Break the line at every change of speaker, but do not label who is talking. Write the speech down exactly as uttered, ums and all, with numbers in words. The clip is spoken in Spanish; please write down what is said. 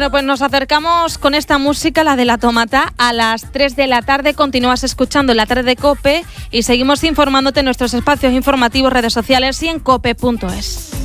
Bueno, pues nos acercamos con esta música, la de La Tomata, a las tres de la tarde. Continúas escuchando La Tarde de COPE y seguimos informándote en nuestros espacios informativos, redes sociales y en cope punto es.